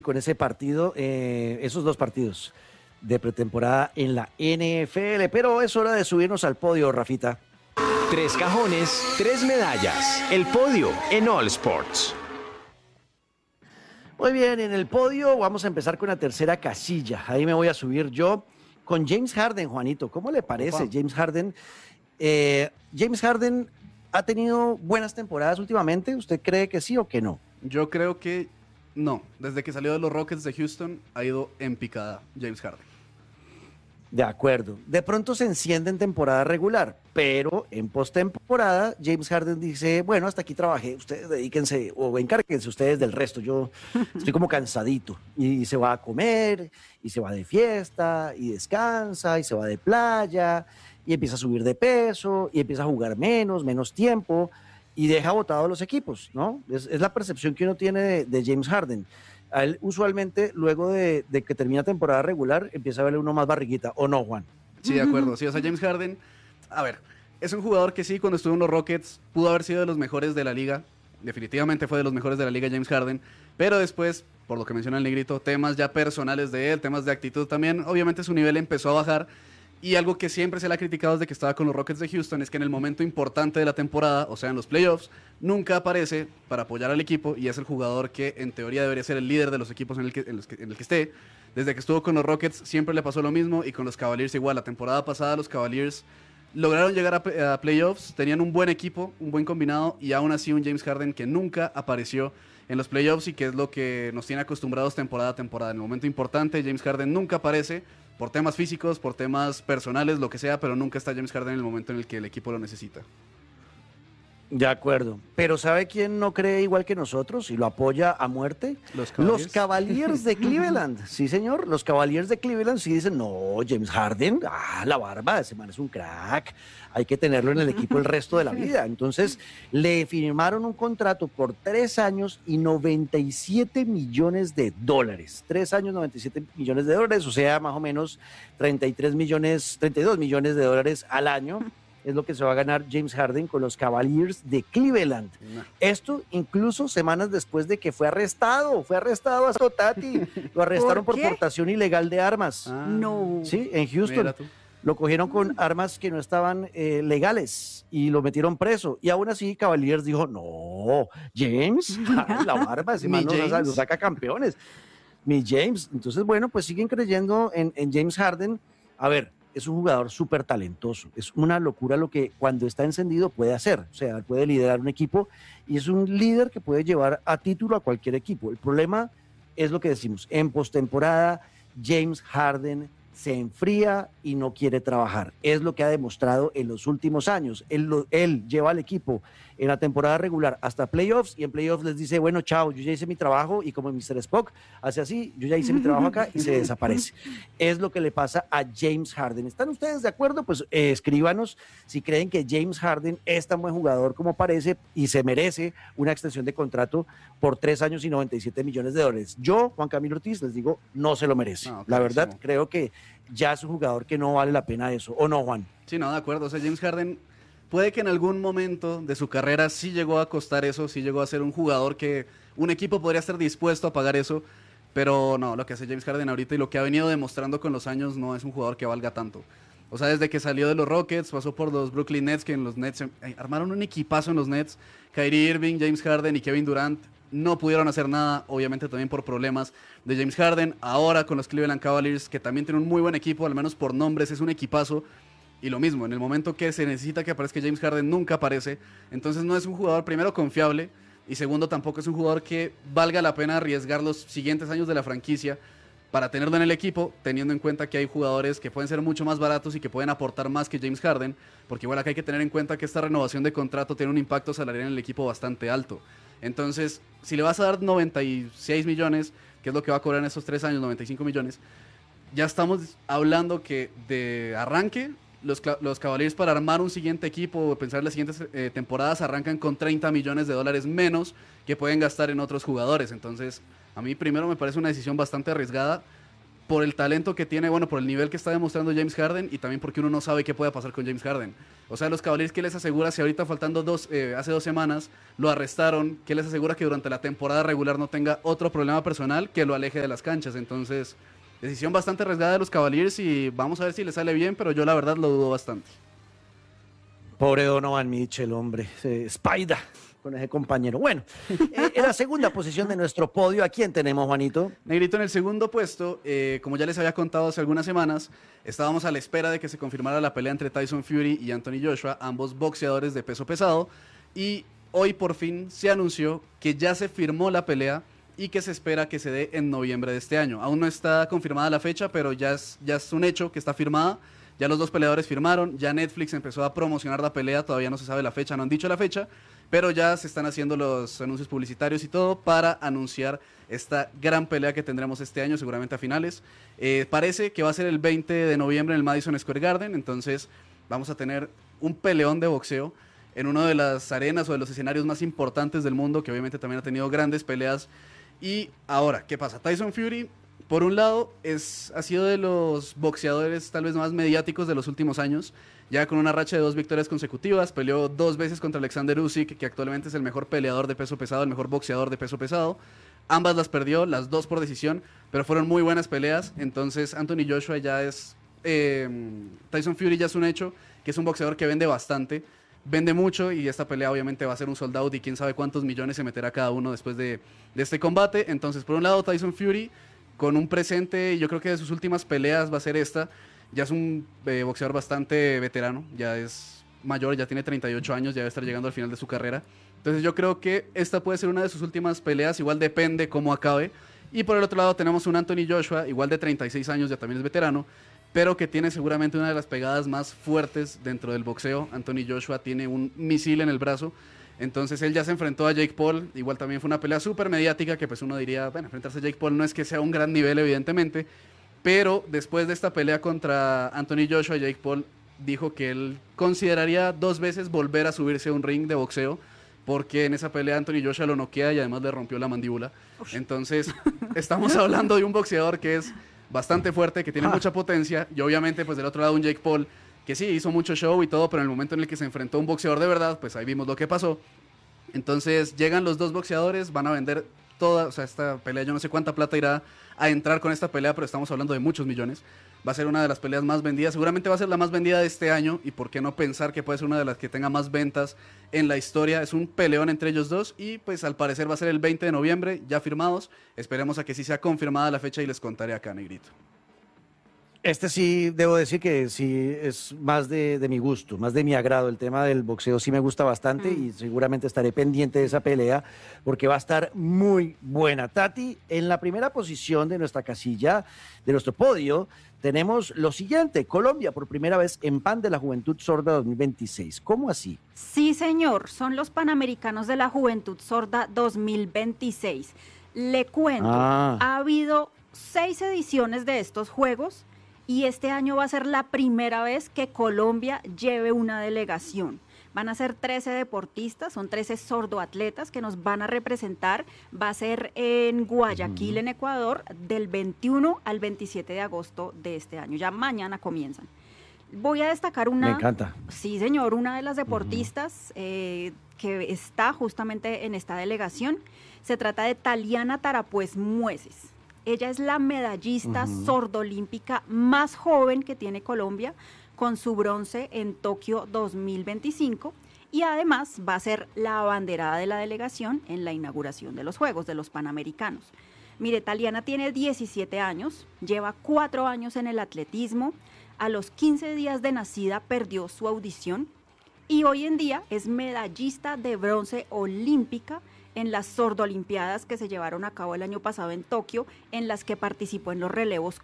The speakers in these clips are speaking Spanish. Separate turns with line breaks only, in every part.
con ese partido, esos dos partidos de pretemporada en la NFL, pero es hora de subirnos al podio, Rafita.
3 cajones, 3 medallas. El podio en All Sports.
Muy bien, en el podio vamos a empezar con la tercera casilla. Ahí me voy a subir yo con James Harden, Juanito. ¿Cómo le parece, James Harden? James Harden ha tenido buenas temporadas últimamente. ¿Usted cree que sí o que no?
Yo creo que no. Desde que salió de los Rockets de Houston ha ido en picada James Harden.
De acuerdo. De pronto se enciende en temporada regular, pero en postemporada James Harden dice, bueno, hasta aquí trabajé, ustedes dedíquense o encárguense ustedes del resto, yo estoy como cansadito. Y se va a comer, y se va de fiesta, y descansa, y se va de playa, y empieza a subir de peso, y empieza a jugar menos tiempo, y deja botados los equipos, ¿no? Es la percepción que uno tiene de James Harden. A él usualmente, luego de que termina temporada regular, empieza a verle uno más barriguita, ¿o no, Juan?
Sí, de acuerdo. Sí, o sea, James Harden, a ver, es un jugador que sí, cuando estuvo en los Rockets, pudo haber sido de los mejores de la liga. Definitivamente fue de los mejores de la liga James Harden. Pero después, por lo que menciona el negrito, temas ya personales de él, temas de actitud también, obviamente su nivel empezó a bajar. Y algo que siempre se le ha criticado desde que estaba con los Rockets de Houston es que en el momento importante de la temporada, o sea, en los playoffs, nunca aparece para apoyar al equipo y es el jugador que en teoría debería ser el líder de los equipos en el que esté. Desde que estuvo con los Rockets siempre le pasó lo mismo y con los Cavaliers igual. La temporada pasada los Cavaliers lograron llegar a playoffs, tenían un buen equipo, un buen combinado y aún así un James Harden que nunca apareció en los playoffs y que es lo que nos tiene acostumbrados temporada a temporada. En el momento importante James Harden nunca aparece por temas físicos, por temas personales, lo que sea, pero nunca está James Harden en el momento en el que el equipo lo necesita.
De acuerdo. Pero ¿sabe quién no cree igual que nosotros y lo apoya a muerte?
Los
Cavaliers de Cleveland. Sí, señor. Los Cavaliers de Cleveland sí dicen, no, James Harden, la barba, ese man es un crack. Hay que tenerlo en el equipo el resto de la vida. Entonces, le firmaron un contrato por 3 años y $97 millones. 3 años, $97 millones, o sea, más o menos 32 millones de dólares al año. Es lo que se va a ganar James Harden con los Cavaliers de Cleveland. No. Esto incluso semanas después de que fue arrestado a Tati. Lo arrestaron por portación ilegal de armas.
No.
Sí, en Houston. Lo cogieron con armas que no estaban legales y lo metieron preso. Y aún así Cavaliers dijo, no, James, la barba, ese man lo saca campeones. Mi James. Entonces, bueno, pues siguen creyendo en James Harden. A ver, es un jugador súper talentoso, es una locura lo que cuando está encendido puede hacer, o sea, puede liderar un equipo y es un líder que puede llevar a título a cualquier equipo. El problema es lo que decimos, en postemporada James Harden se enfría y no quiere trabajar, es lo que ha demostrado en los últimos años. Él lleva al equipo en la temporada regular hasta playoffs y en playoffs les dice, bueno, chao, yo ya hice mi trabajo y como Mr. Spock hace así, yo ya hice mi trabajo acá y se desaparece. Es lo que le pasa a James Harden. ¿Están ustedes de acuerdo? Pues escríbanos si creen que James Harden es tan buen jugador como parece y se merece una extensión de contrato por 3 años y $97 millones. Yo, Juan Camilo Ortiz, les digo, no se lo merece. No, la verdad, creo que ya es un jugador que no vale la pena eso. ¿O no, Juan?
Sí, no, de acuerdo. O sea, James Harden puede que en algún momento de su carrera sí llegó a costar eso, sí llegó a ser un jugador que un equipo podría estar dispuesto a pagar eso, pero no, lo que hace James Harden ahorita y lo que ha venido demostrando con los años no es un jugador que valga tanto. O sea, desde que salió de los Rockets, pasó por los Brooklyn Nets, que en los Nets armaron un equipazo en los Nets. Kyrie Irving, James Harden y Kevin Durant no pudieron hacer nada, obviamente también por problemas de James Harden. Ahora con los Cleveland Cavaliers, que también tienen un muy buen equipo, al menos por nombres, es un equipazo. Y lo mismo, en el momento que se necesita que aparezca James Harden, nunca aparece. Entonces no es un jugador, primero, confiable, y segundo, tampoco es un jugador que valga la pena arriesgar los siguientes años de la franquicia para tenerlo en el equipo, teniendo en cuenta que hay jugadores que pueden ser mucho más baratos y que pueden aportar más que James Harden, porque igual acá hay que tener en cuenta que esta renovación de contrato tiene un impacto salarial en el equipo bastante alto. Entonces, si le vas a dar 96 millones, que es lo que va a cobrar en esos 3 años, 95 millones, ya estamos hablando que de arranque los Cavaliers para armar un siguiente equipo o pensar en las siguientes temporadas arrancan con $30 millones menos que pueden gastar en otros jugadores. Entonces, a mí primero me parece una decisión bastante arriesgada por el talento que tiene, bueno, por el nivel que está demostrando James Harden y también porque uno no sabe qué puede pasar con James Harden. O sea, los Cavaliers, ¿qué les asegura si ahorita faltando hace 2 semanas lo arrestaron? ¿Qué les asegura que durante la temporada regular no tenga otro problema personal que lo aleje de las canchas? Entonces, decisión bastante arriesgada de los Cavaliers y vamos a ver si le sale bien, pero yo la verdad lo dudo bastante.
Pobre Donovan Mitchell, hombre, Spider con ese compañero. Bueno, en la segunda posición de nuestro podio, ¿a quién tenemos, Juanito?
Negrito, en el segundo puesto, como ya les había contado hace algunas semanas, estábamos a la espera de que se confirmara la pelea entre Tyson Fury y Anthony Joshua, ambos boxeadores de peso pesado, y hoy por fin se anunció que ya se firmó la pelea y que se espera que se dé en noviembre de este año. Aún no está confirmada la fecha, pero ya es un hecho que está firmada. Ya los dos peleadores firmaron, ya Netflix empezó a promocionar la pelea, todavía no se sabe la fecha, no han dicho la fecha, pero ya se están haciendo los anuncios publicitarios y todo para anunciar esta gran pelea que tendremos este año, seguramente a finales. Parece que va a ser el 20 de noviembre en el Madison Square Garden, entonces vamos a tener un peleón de boxeo en una de las arenas o de los escenarios más importantes del mundo, que obviamente también ha tenido grandes peleas. Y ahora, ¿qué pasa? Tyson Fury, por un lado, ha sido de los boxeadores tal vez más mediáticos de los últimos años, ya con una racha de 2 victorias consecutivas, peleó 2 veces contra Alexander Usyk, que actualmente es el mejor peleador de peso pesado, el mejor boxeador de peso pesado. Ambas las perdió, las 2 por decisión, pero fueron muy buenas peleas. Entonces Anthony Joshua ya es... Tyson Fury ya es un hecho, que es un boxeador que vende bastante, vende mucho, y esta pelea obviamente va a ser un sold out y quién sabe cuántos millones se meterá cada uno después de este combate. Entonces, por un lado, Tyson Fury con un presente, yo creo que de sus últimas peleas va a ser esta. Ya es un boxeador bastante veterano, ya es mayor, ya tiene 38 años, ya debe estar llegando al final de su carrera. Entonces yo creo que esta puede ser una de sus últimas peleas, igual depende cómo acabe. Y por el otro lado tenemos un Anthony Joshua, igual de 36 años, ya también es veterano, pero que tiene seguramente una de las pegadas más fuertes dentro del boxeo. Anthony Joshua tiene un misil en el brazo. Entonces él ya se enfrentó a Jake Paul, igual también fue una pelea súper mediática, que pues uno diría, bueno, enfrentarse a Jake Paul no es que sea un gran nivel evidentemente, pero después de esta pelea contra Anthony Joshua, Jake Paul dijo que él consideraría 2 veces volver a subirse a un ring de boxeo, porque en esa pelea Anthony Joshua lo noquea y además le rompió la mandíbula. Entonces estamos hablando de un boxeador que es bastante fuerte, que tiene mucha potencia, y obviamente pues del otro lado un Jake Paul que sí, hizo mucho show y todo, pero en el momento en el que se enfrentó a un boxeador de verdad, pues ahí vimos lo que pasó. Entonces llegan los 2 boxeadores, van a vender toda, o sea, esta pelea, yo no sé cuánta plata irá a entrar con esta pelea, pero estamos hablando de muchos millones. Va a ser una de las peleas más vendidas, seguramente va a ser la más vendida de este año, y por qué no pensar que puede ser una de las que tenga más ventas en la historia. Es un peleón entre ellos dos, y pues al parecer va a ser el 20 de noviembre, ya firmados. Esperemos a que sí sea confirmada la fecha y les contaré acá, Negrito.
Este sí, debo decir que sí es más de mi gusto, más de mi agrado. El tema del boxeo sí me gusta bastante y seguramente estaré pendiente de esa pelea porque va a estar muy buena. Tati, en la primera posición de nuestra casilla, de nuestro podio, tenemos lo siguiente: Colombia por primera vez en Pan de la Juventud Sorda 2026. ¿Cómo así?
Sí, señor, son los Panamericanos de la Juventud Sorda 2026. Le cuento, ha habido 6 ediciones de estos Juegos, y este año va a ser la primera vez que Colombia lleve una delegación. Van a ser 13 deportistas, son 13 sordoatletas que nos van a representar. Va a ser en Guayaquil, en Ecuador, del 21 al 27 de agosto de este año. Ya mañana comienzan. Voy a destacar una...
Me encanta.
Sí, señor, una de las deportistas que está justamente en esta delegación. Se trata de Taliana Tarapuez Mueces. Ella es la medallista sordolímpica más joven que tiene Colombia, con su bronce en Tokio 2025, y además va a ser la abanderada de la delegación en la inauguración de los Juegos, de los Panamericanos. Mire, Taliana tiene 17 años, lleva 4 años en el atletismo, a los 15 días de nacida perdió su audición y hoy en día es medallista de bronce olímpica en las sordolimpiadas que se llevaron a cabo el año pasado en Tokio, en las que participó en los relevos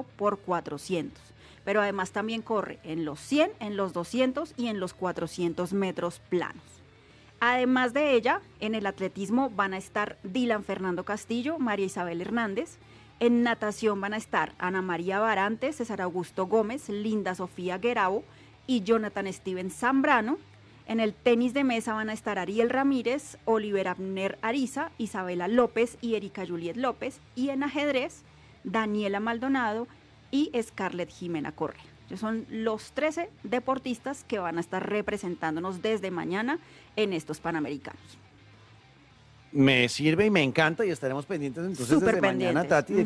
4x400. Pero además también corre en los 100, en los 200 y en los 400 metros planos. Además de ella, en el atletismo van a estar Dylan Fernando Castillo, María Isabel Hernández. En natación van a estar Ana María Barante, César Augusto Gómez, Linda Sofía Guerabo y Jonathan Steven Zambrano. En el tenis de mesa van a estar Ariel Ramírez, Oliver Abner Ariza, Isabela López y Erika Juliet López. Y en ajedrez Daniela Maldonado y Scarlett Jimena Correa. Son los 13 deportistas que van a estar representándonos desde mañana en estos Panamericanos.
Me sirve y me encanta y estaremos pendientes entonces
Súper
desde mañana,
pendientes.
Tati, de